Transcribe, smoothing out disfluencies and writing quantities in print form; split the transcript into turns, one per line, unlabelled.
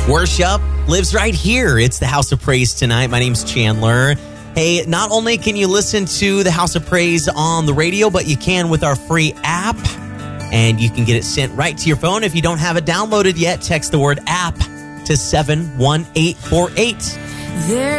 Worship lives right here. It's the House of Praise tonight. My name's Chandler. Hey, not only can you listen to the House of Praise on the radio, but you can with our free app. And you can get it sent right to your phone. If you don't have it downloaded yet, text the word app to 71848.